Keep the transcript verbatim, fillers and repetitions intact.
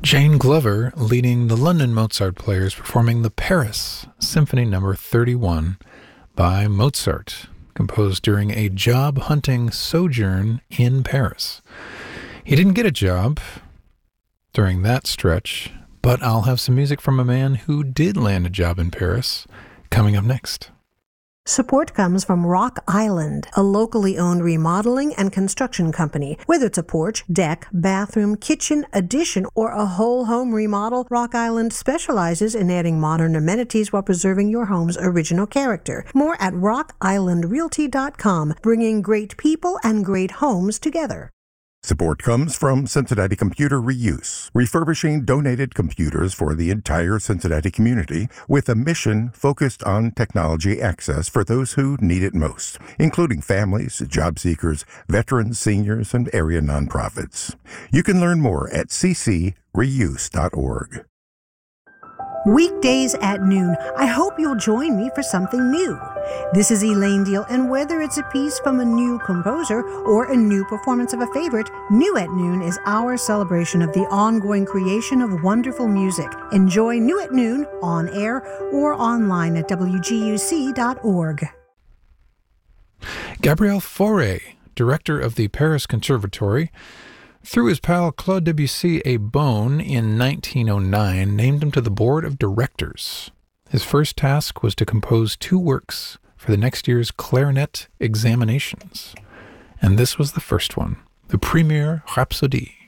Jane Glover leading the London Mozart Players performing the Paris Symphony Number thirty-one by Mozart, composed during a job-hunting sojourn in Paris. He didn't get a job during that stretch, but I'll have some music from a man who did land a job in Paris coming up next. Support comes from Rock Island, a locally owned remodeling and construction company. Whether it's a porch, deck, bathroom, kitchen, addition, or a whole home remodel, Rock Island specializes in adding modern amenities while preserving your home's original character. More at rock island realty dot com, bringing great people and great homes together. Support comes from Cincinnati Computer Reuse, refurbishing donated computers for the entire Cincinnati community with a mission focused on technology access for those who need it most, including families, job seekers, veterans, seniors, and area nonprofits. You can learn more at c c reuse dot org. Weekdays at noon, I hope you'll join me for something new. This is Elaine Deal, and whether it's a piece from a new composer or a new performance of a favorite, New at Noon is our celebration of the ongoing creation of wonderful music. Enjoy New at Noon on air or online at w g u c dot org. Gabriel Fauré, director of the Paris Conservatory, threw his pal Claude Debussy a bone in nineteen oh nine, named him to the board of directors. His first task was to compose two works for the next year's clarinet examinations. And this was the first one, the Première Rhapsodie.